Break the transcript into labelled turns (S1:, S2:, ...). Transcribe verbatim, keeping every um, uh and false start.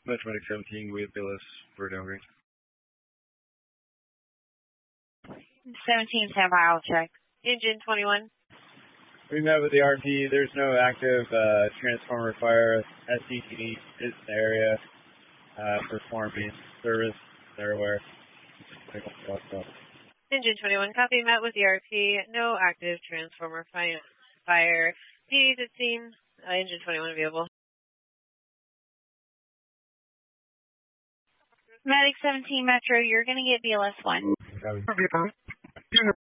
S1: Mathematic seventeen with Billis for downgrade.
S2: seventeen, stand by, I'll check.
S3: Engine twenty-one.
S1: We met with the R P. There's no active uh, transformer fire. S C T is the area uh, performing service. They're aware.
S3: Engine twenty-one, copy. Met with the R P. No active transformer fi fire. P fifteen, uh, engine twenty-one available.
S2: Medic seventeen Metro, you're going to get B L S one.
S1: Copy.